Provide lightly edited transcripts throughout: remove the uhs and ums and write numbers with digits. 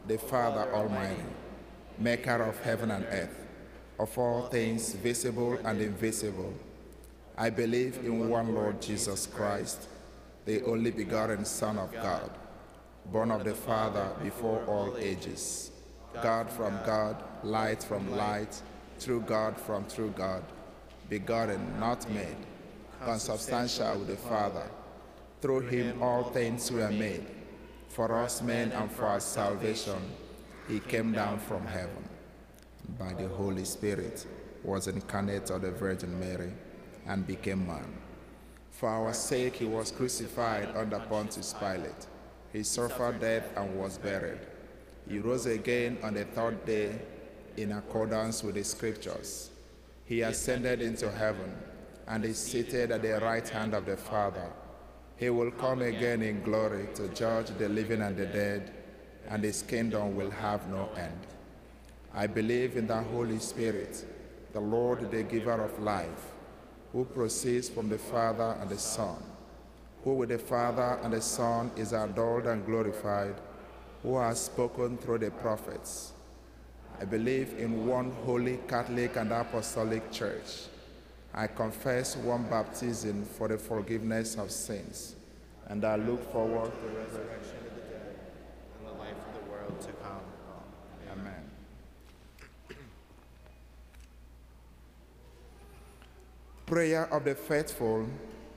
the Father Almighty, maker of heaven and earth, of all things visible and invisible. I believe in one Lord Jesus Christ, the only begotten Son of God, born of the Father before all ages, God from God, light from light, true God from true God, begotten, not made, consubstantial with the Father. Through him all things were made. For us men and for our salvation, he came down from heaven. By the Holy Spirit was incarnate of the Virgin Mary and became man. For our sake he was crucified under Pontius Pilate. He suffered death and was buried. He rose again on the third day in accordance with the Scriptures. He ascended into heaven and is seated at the right hand of the Father. He will come again in glory to judge the living and the dead, and his kingdom will have no end. I believe in the Holy Spirit, the Lord, the giver of life, who proceeds from the Father and the Son, who with the Father and the Son is adored and glorified, who has spoken through the prophets. I believe in one holy Catholic and Apostolic Church. I confess one baptism for the forgiveness of sins, and I look forward to the resurrection of the dead and the life of the world to come. Amen. Prayer of the faithful.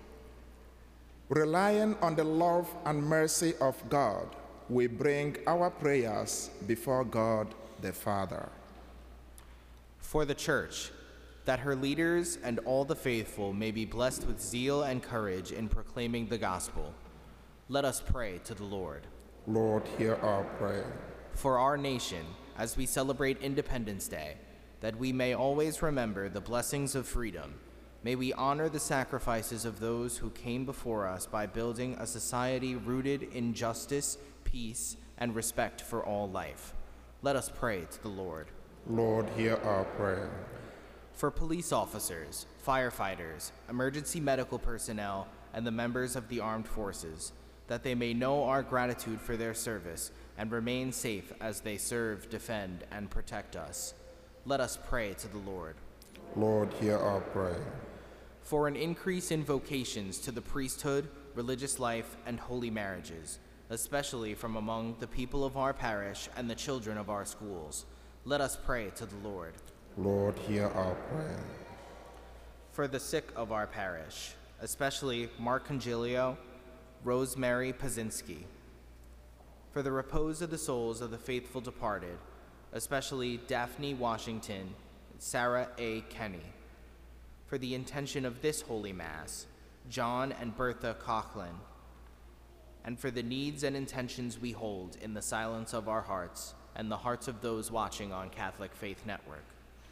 Relying on the love and mercy of God, we bring our prayers before God the Father. For the Church, that her leaders and all the faithful may be blessed with zeal and courage in proclaiming the gospel. Let us pray to the Lord. Lord, hear our prayer. For our nation, as we celebrate Independence Day, that we may always remember the blessings of freedom, may we honor the sacrifices of those who came before us by building a society rooted in justice, peace, and respect for all life. Let us pray to the Lord. Lord, hear our prayer. For police officers, firefighters, emergency medical personnel, and the members of the armed forces, that they may know our gratitude for their service and remain safe as they serve, defend, and protect us. Let us pray to the Lord. Lord, hear our prayer. For an increase in vocations to the priesthood, religious life, and holy marriages, especially from among the people of our parish and the children of our schools, let us pray to the Lord. Lord, hear our prayer. For the sick of our parish, especially Mark Congilio, Rosemary Pazinski. For the repose of the souls of the faithful departed, especially Daphne Washington, Sarah A. Kenny. For the intention of this Holy Mass, John and Bertha Coughlin. And for the needs and intentions we hold in the silence of our hearts and the hearts of those watching on Catholic Faith Network.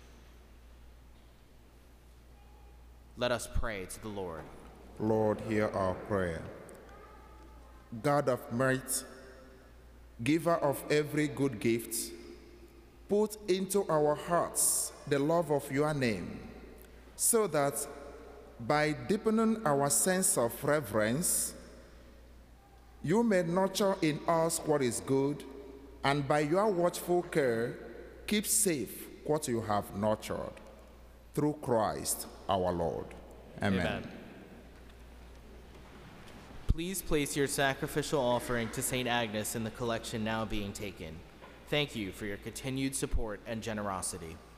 Let us pray to the Lord. Lord, hear our prayer. God of merit, giver of every good gift, put into our hearts the love of your name, so that by deepening our sense of reverence, you may nurture in us what is good, and by your watchful care, keep safe what you have nurtured. Through Christ our Lord. Amen. Amen. Please place your sacrificial offering to St. Agnes in the collection now being taken. Thank you for your continued support and generosity.